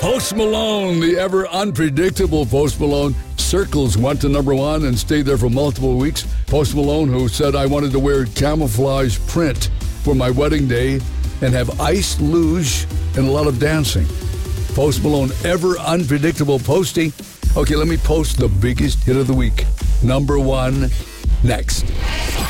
Post Malone, the ever unpredictable Post Malone, circles went to number one and stayed there for multiple weeks. Post Malone, who said, I wanted to wear camouflage print for my wedding day and have ice luge and a lot of dancing. Post Malone, ever unpredictable Posty. Okay, let me post the biggest hit of the week. Number one, next.